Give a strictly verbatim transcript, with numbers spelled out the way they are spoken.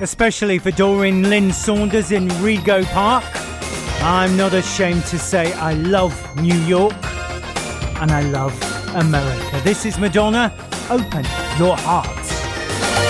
especially for Doreen Lynn Saunders in Rego Park. I'm not ashamed to say I love New York and I love America. This is Madonna. Open your hearts.